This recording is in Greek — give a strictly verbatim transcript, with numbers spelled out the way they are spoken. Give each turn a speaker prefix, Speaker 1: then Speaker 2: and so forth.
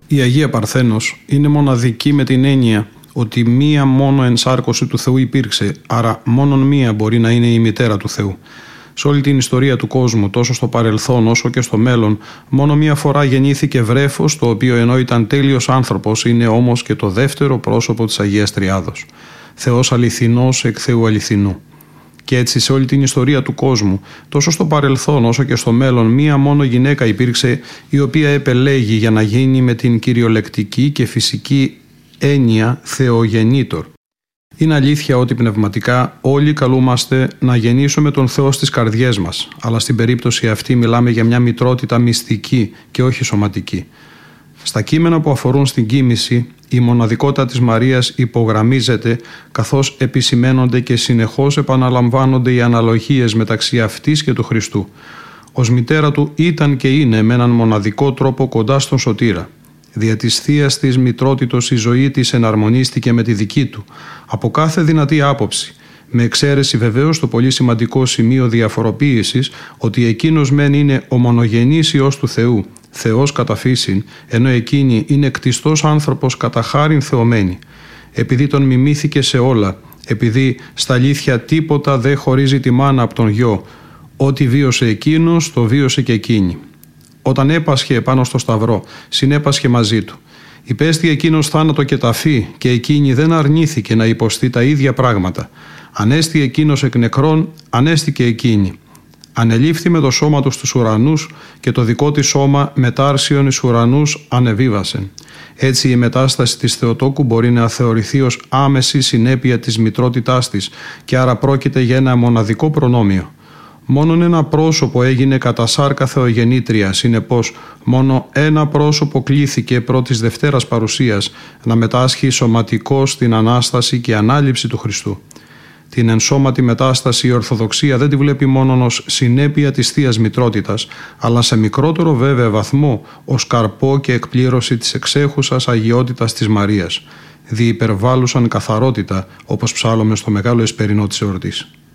Speaker 1: Η Αγία Παρθένος είναι μοναδική με την έννοια ότι μία μόνο ενσάρκωση του Θεού υπήρξε, άρα μόνον μία μπορεί να είναι η μητέρα του Θεού. Σε όλη την ιστορία του κόσμου, τόσο στο παρελθόν όσο και στο μέλλον, μόνο μία φορά γεννήθηκε βρέφος, το οποίο ενώ ήταν τέλειος άνθρωπος, είναι όμως και το δεύτερο πρόσωπο της Αγίας Τριάδος. Θεός αληθινός εκ Θεού αληθινού. Και έτσι σε όλη την ιστορία του κόσμου, τόσο στο παρελθόν όσο και στο μέλλον, μία μόνο γυναίκα υπήρξε, η οποία επελέγει για να γίνει με την κυριολεκτική και φυσική έννοια Θεογεννήτωρ. Είναι αλήθεια ότι πνευματικά όλοι καλούμαστε να γεννήσουμε τον Θεό στις καρδιές μας, αλλά στην περίπτωση αυτή μιλάμε για μια μητρότητα μυστική και όχι σωματική. Στα κείμενα που αφορούν στην κοίμηση, η μοναδικότητα της Μαρίας υπογραμμίζεται, καθώς επισημαίνονται και συνεχώς επαναλαμβάνονται οι αναλογίες μεταξύ αυτής και του Χριστού. Ως μητέρα του ήταν και είναι με έναν μοναδικό τρόπο κοντά στον Σωτήρα. Δια της θείας της μητρότητος η ζωή της εναρμονίστηκε με τη δική του, από κάθε δυνατή άποψη, με εξαίρεση βεβαίως το πολύ σημαντικό σημείο διαφοροποίησης ότι εκείνος μεν είναι ο μονογενής Υιός του Θεού, Θεός κατά φύσιν, ενώ εκείνη είναι κτιστός άνθρωπος κατά χάριν θεωμένη. Επειδή τον μιμήθηκε σε όλα, επειδή στα αλήθεια τίποτα δεν χωρίζει τη μάνα από τον γιο, ό,τι βίωσε εκείνος το βίωσε και εκείνη. Όταν έπασχε πάνω στο σταυρό, συνέπασχε μαζί του. Υπέστη εκείνος θάνατο και ταφή και εκείνη δεν αρνήθηκε να υποστεί τα ίδια πράγματα. Ανέστη εκείνος εκ νεκρών, ανέστη και εκείνη. Ανελήφθη με το σώμα του στους ουρανούς και το δικό της σώμα μετάρσιον εις ουρανούς ανεβίβασεν. Έτσι η μετάσταση της Θεοτόκου μπορεί να θεωρηθεί ως άμεση συνέπεια της μητρότητάς της και άρα πρόκειται για ένα μοναδικό προνόμιο. Μόνον ένα πρόσωπο έγινε κατά σάρκα Θεογεννήτρια, συνεπώς μόνο ένα πρόσωπο κλήθηκε πρώτης Δευτέρας παρουσίας να μετάσχει σωματικός στην Ανάσταση και Ανάληψη του Χριστού. Την ενσώματη μετάσταση η Ορθοδοξία δεν τη βλέπει μόνο ως συνέπεια της Θείας Μητρότητας, αλλά σε μικρότερο βέβαια βαθμό ως καρπό και εκπλήρωση της εξέχουσας αγιότητας της Μαρίας, διυπερβάλλουσαν καθαρότητα, όπως ψάλλουμε στο μεγάλο εσπερινό της εορτής.